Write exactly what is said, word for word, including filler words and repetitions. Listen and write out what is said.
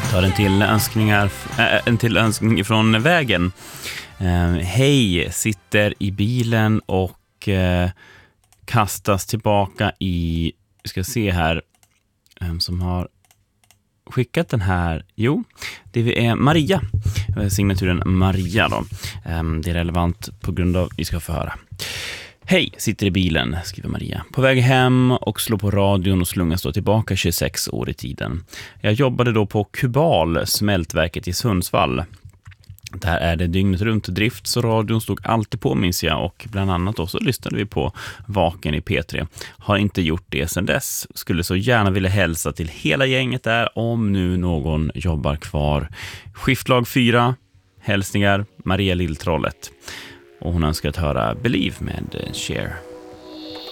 tar en till önskningar äh, en till önskning från vägen. Uh, hej, sitter i bilen och uh, kastas tillbaka i, vi ska se här um, som har skickat den här. Jo, det är Maria, signaturen Maria då. Um, det är relevant på grund av, vi ska få höra. Hej, sitter i bilen, skriver Maria. På väg hem och slår på radion och slungas då tillbaka tjugosex år i tiden. Jag jobbade då på Kubal, smältverket i Sundsvall. Där är det dygnet runt drift, så radion stod alltid på, minns jag. Och bland annat också lyssnade vi på Vaken i P tre. Har inte gjort det sedan dess. Skulle så gärna vilja hälsa till hela gänget där, om nu någon jobbar kvar. Skiftlag fyra, hälsningar Maria Lilltrollet. Och hon önskar att höra Believe med Cher.